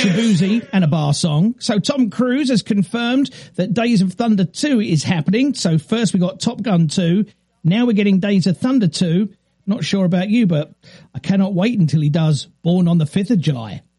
Shabuzi and a bar song. So Tom Cruise has confirmed that Days of Thunder 2 is happening. So first we got Top Gun 2. Now we're getting Days of Thunder 2. Not sure about you, but I cannot wait until he does Born on the 5th of July.